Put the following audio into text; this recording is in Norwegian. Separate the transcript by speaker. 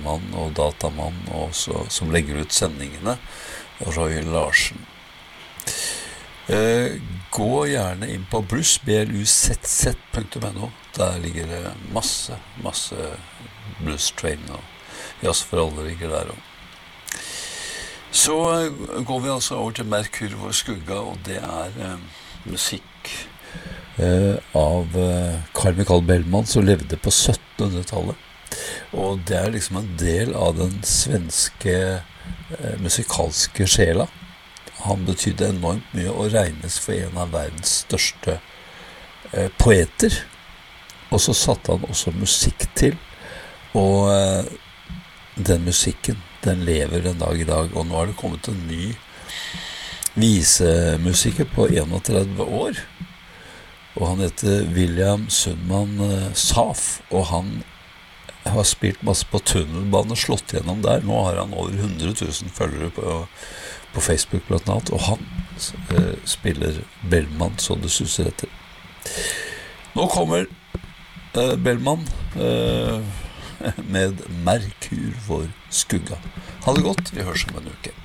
Speaker 1: TV-mann og datamann også, som legger ut sendingene, Roy Larsen. Gå gjerne inn på blues.no. Der ligger det masse Blues Train og Jazz for alle ligger der også. Så går vi altså over til Merkur vår skugga, og det musikk av Carl Michael Bellman, som levde på 1700-tallet. Og det liksom en del av den svenske musikalske sjela. Han betydde enormt mye og regnes for en av verdens største poeter. Og så satte han også musikk til, og den musikken, den lever den dag i dag, og nå har det kommet en ny visemusiker på 31 år, og han heter William Sundman Saf, og han har spilt masse på tunnelbane, slått gjennom der. Nå har han over 100 000 følgere på Facebook blant annet, og han spiller Bellman så det suser etter. Nå kommer Bellman med Merkur vår skugga. Ha det godt, vi høres om en uke.